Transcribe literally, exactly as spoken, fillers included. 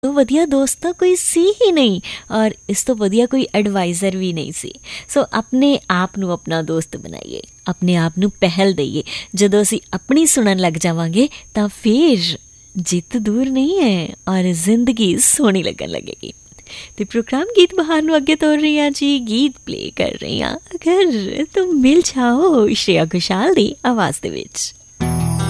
ਤੋਂ ਵਧੀਆ ਦੋਸਤ ਤਾਂ ਕੋਈ ਸੀ ਹੀ ਨਹੀਂ ਔਰ ਇਸ ਤੋਂ ਵਧੀਆ ਕੋਈ ਐਡਵਾਈਜ਼ਰ ਵੀ ਨਹੀਂ ਸੀ। ਸੋ ਆਪਣੇ ਆਪ ਨੂੰ ਆਪਣਾ ਦੋਸਤ ਬਣਾਈਏ, ਆਪਣੇ ਆਪ ਨੂੰ ਪਹਿਲ ਦੇਈਏ। ਜਦੋਂ ਅਸੀਂ ਆਪਣੀ ਸੁਣਨ ਲੱਗ ਜਾਵਾਂਗੇ ਤਾਂ ਫਿਰ ਜਿੱਤ ਦੂਰ ਨਹੀਂ ਹੈ ਔਰ ਜ਼ਿੰਦਗੀ ਸੋਹਣੀ ਲੱਗਣ ਲੱਗੇਗੀ। ਤੇ ਪ੍ਰੋਗਰਾਮ ਗੀਤ ਬਹਾਰ ਨੂੰ ਅੱਗੇ ਤੋਰ ਰਹੀ ਹਾਂ ਜੀ, ਗੀਤ ਪਲੇ ਕਰ ਰਹੀ ਹਾਂ ਅਗਰ ਤੁਮ ਮਿਲ ਜਾਓ ਸ਼੍ਰੇਆ ਘੋਸ਼ਾਲ ਦੀ ਆਵਾਜ਼ ਦੇ ਵਿੱਚ।